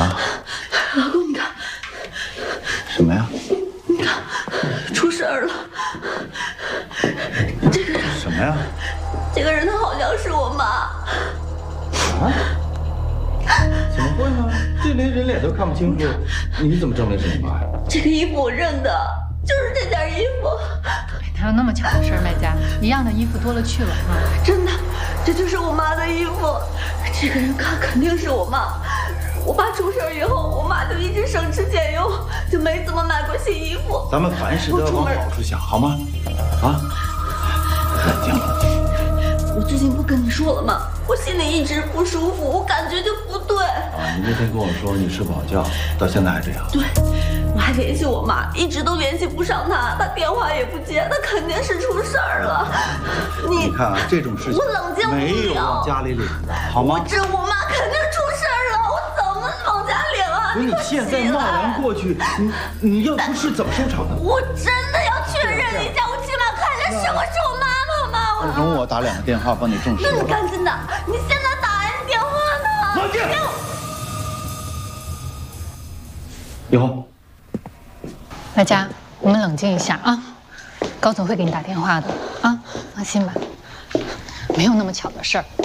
了？ 老公，你看， 什么呀？ 你看，出事儿了。这个人什么呀？ 这个人他好像是我妈。 啊？怎么会呢？这连人脸都看不清楚，你怎么证明是你妈呀？ 这个衣服我认得，就是这件衣服。 哪有那么巧的事儿，卖家？一样的衣服多了去了啊！ 真的，这就是我妈的衣服。这个人看肯定是我妈。我爸出事以后，我妈就一直省吃俭用，就没怎么买过新衣服。 咱们凡事都要往好处想，好吗？啊，冷静冷静。 我之前不跟你说了吗？我心里一直不舒服，我感觉就不对。 啊，你那天跟我说你睡不好觉，到现在还这样。 对，我还联系我妈，一直都联系不上她，她电话也不接，她肯定是出事儿了。 你看啊，这种事情我冷静不了， 没有往家里领的，好吗？ 我妈肯定出事儿了，我怎么往家领啊？ 不是你现在贸然过去，你要出事怎么收场呢？ 我真的要确认一下，我起码看一下是我妈妈吗？ 容我打2个电话帮你证实。 那你赶紧的，你现在打人电话呢？ 冷静。以后， 卖家，我们冷静一下啊，高总会给你打电话的啊，放心吧，没有那么巧的事儿。